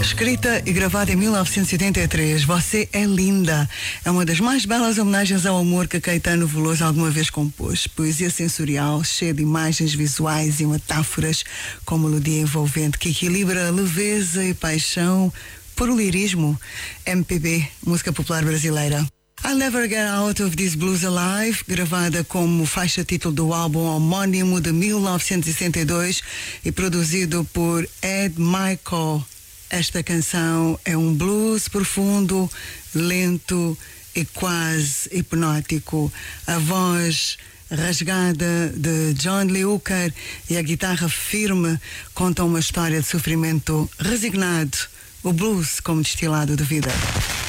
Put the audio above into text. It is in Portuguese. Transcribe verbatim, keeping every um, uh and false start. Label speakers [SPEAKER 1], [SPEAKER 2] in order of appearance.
[SPEAKER 1] Escrita e gravada em mil novecentos e oitenta e três, Você é Linda é uma das mais belas homenagens ao amor que Caetano Veloso alguma vez compôs. Poesia sensorial, cheia de imagens visuais e metáforas, com melodia envolvente que equilibra leveza e paixão por o lirismo. M P B, música popular brasileira. I'll Never Get Out of This Blues Alive, gravada como faixa título do álbum homónimo de mil novecentos e sessenta e dois e produzido por Ed Michael. Esta canção é um blues profundo, lento e quase hipnótico. A voz rasgada de John Lee Hooker e a guitarra firme contam uma história de sofrimento resignado, o blues como destilado de vida.